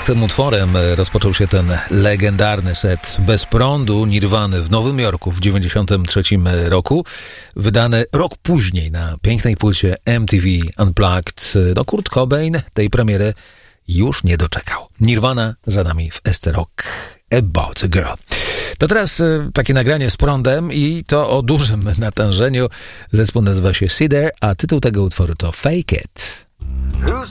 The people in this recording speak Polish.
Tym utworem rozpoczął się ten legendarny set Bez prądu Nirwany w Nowym Jorku w 1993 roku, wydany rok później na pięknej płycie MTV Unplugged. No, Kurt Cobain tej premiery już nie doczekał. Nirvana za nami w ST Rock About a Girl. To teraz takie nagranie z prądem i to o dużym natężeniu. Zespół nazywa się Cedar, a tytuł tego utworu to Fake It. Who's